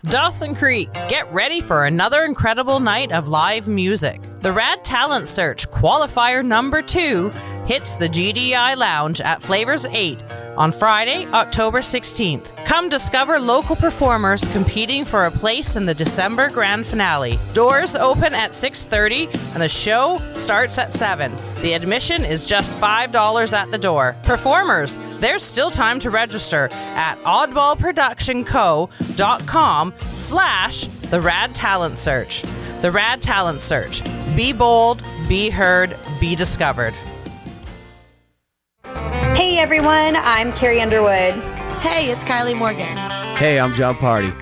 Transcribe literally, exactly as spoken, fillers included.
Dawson Creek, get ready for another incredible night of live music. The Rad Talent Search qualifier number two hits the G D I Lounge at Flavors eight on Friday, October sixteenth. Come discover local performers competing for a place in the December grand finale. Doors open at six thirty and the show starts at seven. The admission is just five dollars at the door. Performers, there's still time to register at oddballproductionco.com slash the Rad Talent Search. The Rad Talent Search. Be bold, be heard, be discovered. Hey everyone, I'm Carrie Underwood. Hey, it's Kylie Morgan. Hey, I'm John Party.